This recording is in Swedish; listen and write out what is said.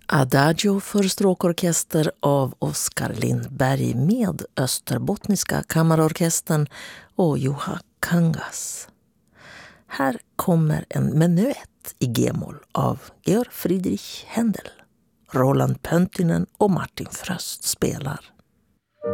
Adagio för stråkorkester av Oskar Lindberg med Österbottniska kammarorkestern och Juha Kangas. Här kommer en menuett i G-moll av Georg Friedrich Händel. Roland Pöntinen och Martin Fröst spelar.